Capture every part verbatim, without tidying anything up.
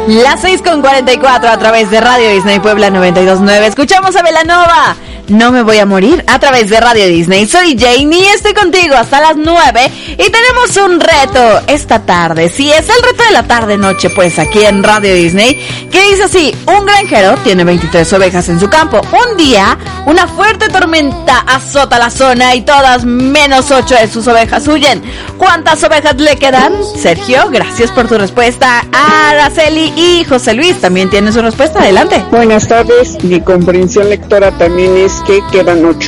Las seis con cuarenta y cuatro a través de Radio Disney Puebla noventa y dos punto nueve. Escuchamos a Belanova, No me voy a morir, a través de Radio Disney. Soy Janie, estoy contigo hasta las nueve y tenemos un reto esta tarde. Sí, es el reto de la tarde-noche, pues, aquí en Radio Disney, que dice así: un granjero tiene veintitrés ovejas en su campo. Un día, una fuerte tormenta azota la zona y todas menos ocho de sus ovejas huyen. ¿Cuántas ovejas le quedan? Sergio, gracias por tu respuesta. Araceli y José Luis también tienen su respuesta. Adelante. Buenas tardes. Mi comprensión lectora también es que quedan ocho.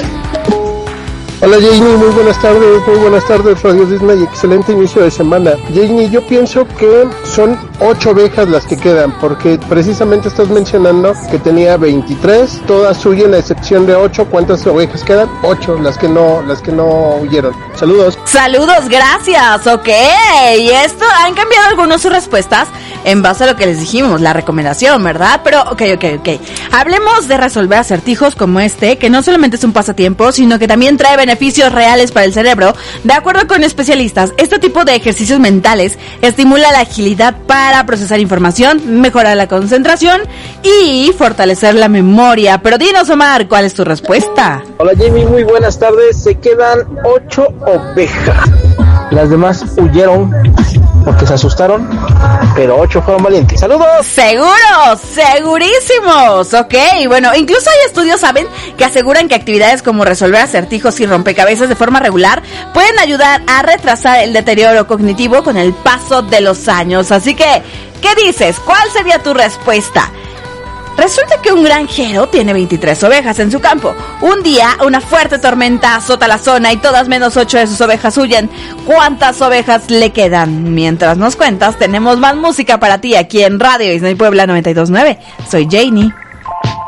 Hola Janie, muy buenas tardes, muy buenas tardes Radio Disney, excelente inicio de semana. Janie, yo pienso que son ocho ovejas las que quedan, porque precisamente estás mencionando que tenía veintitrés, todas huyen a excepción de ocho. ¿Cuántas ovejas quedan? ocho, las que no, las que no huyeron. Saludos. Saludos, gracias, ok. Y esto, han cambiado algunos sus respuestas en base a lo que les dijimos, la recomendación, ¿verdad? Pero, ok, ok, ok. Hablemos de resolver acertijos como este, que no solamente es un pasatiempo, sino que también trae beneficios reales para el cerebro. De acuerdo con especialistas, este tipo de ejercicios mentales estimula la agilidad para procesar información, mejorar la concentración y fortalecer la memoria. Pero dinos, Omar, ¿cuál es tu respuesta? Hola Jamie, muy buenas tardes. Se quedan ocho ovejas. Las demás huyeron porque se asustaron, pero ocho fueron valientes. ¡Saludos! ¡Seguros! ¡Segurísimos! Ok, bueno, incluso hay estudios, ¿saben?, que aseguran que actividades como resolver acertijos y rompecabezas de forma regular pueden ayudar a retrasar el deterioro cognitivo con el paso de los años. Así que, ¿qué dices? ¿Cuál sería tu respuesta? Resulta que un granjero tiene veintitrés ovejas en su campo. Un día, una fuerte tormenta azota la zona y todas menos ocho de sus ovejas huyen. ¿Cuántas ovejas le quedan? Mientras nos cuentas, tenemos más música para ti aquí en Radio Disney Puebla noventa y dos punto nueve. Soy Janie.